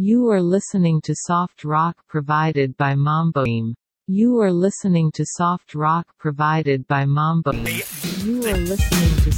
You are listening to soft rock provided by Mamboim. You are listening to soft rock provided by Mamboim. You are listening to